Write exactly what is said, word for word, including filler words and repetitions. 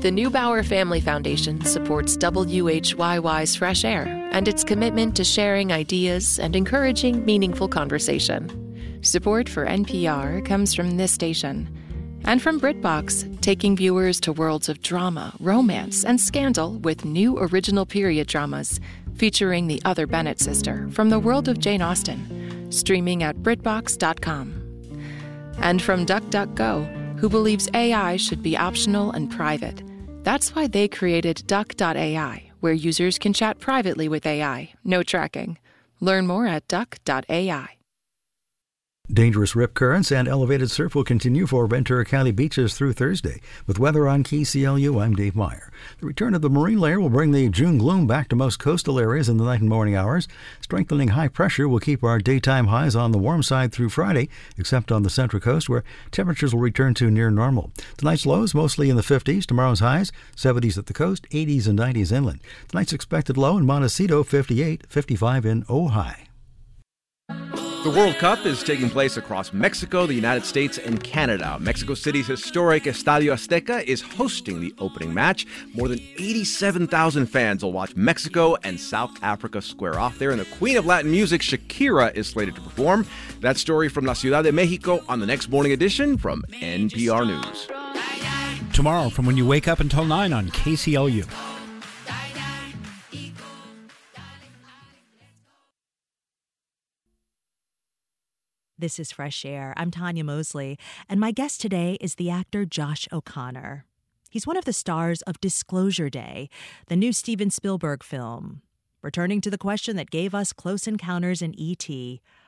The Neubauer Family Foundation supports W H Y Y's Fresh Air and its commitment to sharing ideas and encouraging meaningful conversation. Support for N P R comes from this station and from BritBox, taking viewers to worlds of drama, romance, and scandal with new original period dramas featuring the other Bennett sister from the world of Jane Austen, streaming at BritBox dot com. And from DuckDuckGo, who believes A I should be optional and private. That's why they created Duck dot A I, where users can chat privately with A I, no tracking. Learn more at Duck dot A I. Dangerous rip currents and elevated surf will continue for Ventura County beaches through Thursday. With weather on K C L U, I'm Dave Meyer. The return of the marine layer will bring the June gloom back to most coastal areas in the night and morning hours. Strengthening high pressure will keep our daytime highs on the warm side through Friday, except on the Central Coast, where temperatures will return to near normal. Tonight's lows mostly in the fifties. Tomorrow's highs, seventies at the coast, eighties and nineties inland. Tonight's expected low in Montecito, fifty-eight, fifty-five in Ojai. The World Cup is taking place across Mexico, the United States, and Canada. Mexico City's historic Estadio Azteca is hosting the opening match. More than eighty-seven thousand fans will watch Mexico and South Africa square off there. And the queen of Latin music, Shakira, is slated to perform. That story from La Ciudad de Mexico on the next morning edition from N P R News. Tomorrow from when you wake up until nine on K C L U. This is Fresh Air. I'm Tanya Mosley, and my guest today is the actor Josh O'Connor. He's one of the stars of Disclosure Day, the new Steven Spielberg film. Returning to the question that gave us Close Encounters in E T,